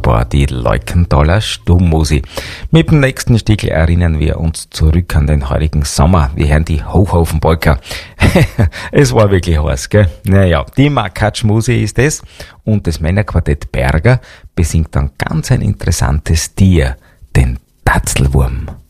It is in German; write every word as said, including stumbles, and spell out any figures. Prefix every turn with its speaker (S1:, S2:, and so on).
S1: wunderbar, die Leukenthaler Stummmusik. Mit dem nächsten Stückel erinnern wir uns zurück an den heurigen Sommer. Wir hören die Hochhofenpolka. Es war wirklich heiß, gell? Naja, die Makatschmusik ist es und das Männerquartett Berger besingt dann ganz ein interessantes Tier, den Tatzelwurm.